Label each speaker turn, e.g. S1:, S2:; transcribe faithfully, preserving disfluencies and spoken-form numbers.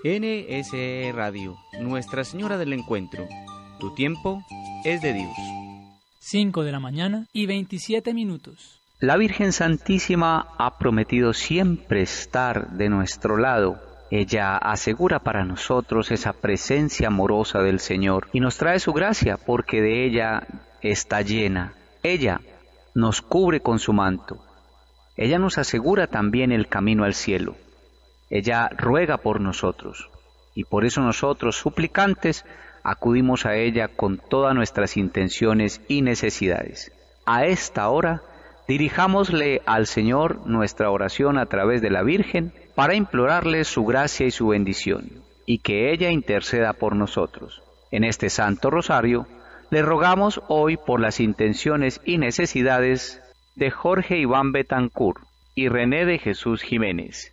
S1: N S E Radio, Nuestra Señora del Encuentro. Tu tiempo es de Dios.
S2: cinco de la mañana y veintisiete minutos.
S3: La Virgen Santísima ha prometido siempre estar de nuestro lado. Ella asegura para nosotros esa presencia amorosa del Señor y nos trae su gracia porque de ella está llena. Ella nos cubre con su manto. Ella nos asegura también el camino al cielo. Ella ruega por nosotros y por eso nosotros, suplicantes, acudimos a ella con todas nuestras intenciones y necesidades. A esta hora, dirijámosle al Señor nuestra oración a través de la Virgen para implorarle su gracia y su bendición y que ella interceda por nosotros. En este Santo Rosario, le rogamos hoy por las intenciones y necesidades de Jorge Iván Betancourt y René de Jesús Jiménez,